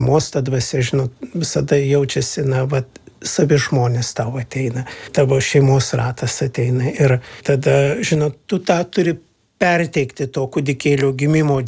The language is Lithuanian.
Mosta dvasia, žinot, visada jaučiasi, savi žmonės tau ateina, tavo šeimos ratas ateina ir tada, žinot, tu tą turi perteikti to kūdikėlio gimimo